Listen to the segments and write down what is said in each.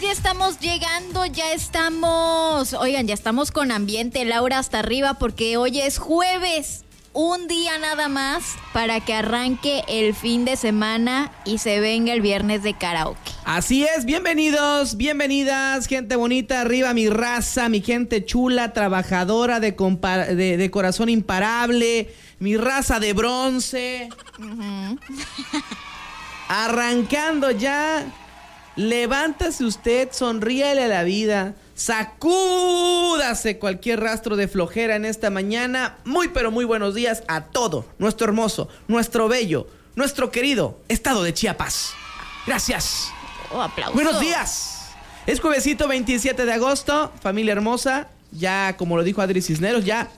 ya estamos llegando, Oigan, ya estamos con ambiente, Laura, hasta arriba, porque hoy es jueves. Un día nada más para que arranque el fin de semana y se venga el viernes de karaoke. Así es, bienvenidos, bienvenidas, gente bonita, arriba mi raza, mi gente chula, trabajadora de corazón imparable, mi raza de bronce. Arrancando ya, levántase usted, sonríale a la vida. Sacúdase cualquier rastro de flojera en esta mañana. Muy pero muy buenos días a todo nuestro hermoso, nuestro bello, nuestro querido estado de Chiapas. Gracias. Aplausos. Buenos días. Es juevesito 27 de agosto, familia hermosa. Ya como lo dijo Adri Cisneros, ya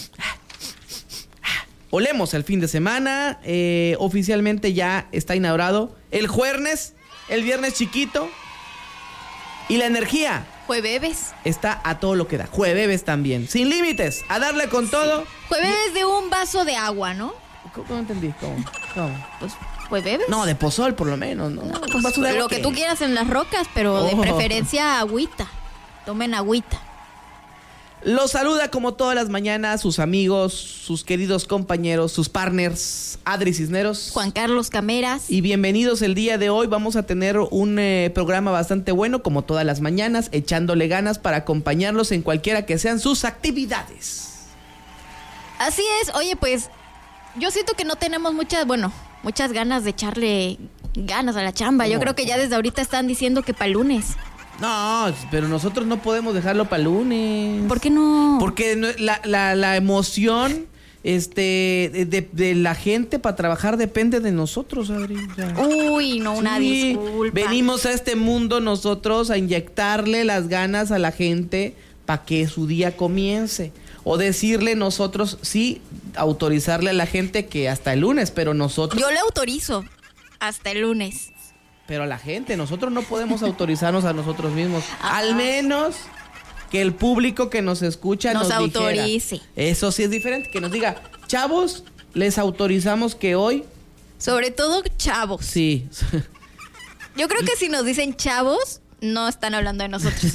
olemos el fin de semana. Oficialmente ya está inaugurado el jueves, el viernes chiquito. Y la energía Jueves. está a todo lo que da. Jueves también. Sin límites. A darle con todo. Jueves de un vaso de agua, ¿no? ¿Cómo entendí? ¿Cómo? Pues jueves. No, de pozol por lo menos, ¿no? Pues, Un vaso de agua lo que tú quieras en las rocas, pero de preferencia agüita. Tomen agüita. Los saluda como todas las mañanas sus amigos, sus queridos compañeros, sus partners, Adri Cisneros, Juan Carlos Cameras. Y bienvenidos el día de hoy. Vamos a tener un programa bastante bueno, como todas las mañanas, echándole ganas para acompañarlos en cualquiera que sean sus actividades. Así es. Oye, pues yo siento que no tenemos muchas ganas de echarle ganas a la chamba. Yo creo que ya desde ahorita están diciendo que para el lunes. No, pero nosotros no podemos dejarlo para el lunes. ¿Por qué no? Porque la emoción de la gente para trabajar depende de nosotros, Adri. Uy, no, una disculpa. Venimos a este mundo nosotros a inyectarle las ganas a la gente para que su día comience. O decirle nosotros, sí, autorizarle a la gente que hasta el lunes, pero nosotros... Yo le autorizo hasta el lunes. Pero a la gente, nosotros no podemos autorizarnos a nosotros mismos. Al menos que el público que nos escucha nos autorice. Dijera. Eso sí es diferente, que nos diga, chavos, les autorizamos que hoy... Sobre todo chavos. Sí. Yo creo que si nos dicen chavos, no están hablando de nosotros.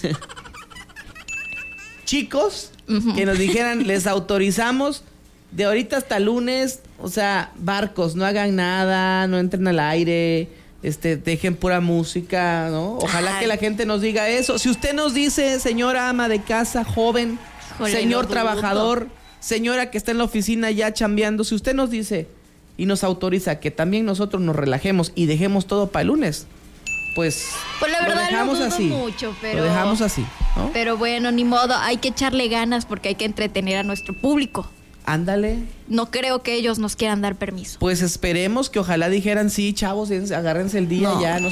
Chicos, que nos dijeran, les autorizamos de ahorita hasta lunes, o sea, barcos, no hagan nada, no entren al aire... dejen pura música, ¿no? Ojalá que la gente nos diga eso. Si usted nos dice, señora ama de casa, joven, señor trabajador, señora que está en la oficina ya chambeando, si usted nos dice y nos autoriza que también nosotros nos relajemos y dejemos todo para el lunes, pues la verdad lo dejamos lo dudo así. Mucho, pero lo dejamos así, ¿no? Pero bueno, ni modo, hay que echarle ganas porque hay que entretener a nuestro público. Ándale. No creo que ellos nos quieran dar permiso. Pues esperemos que ojalá dijeran, sí, chavos, agárrense el día ya.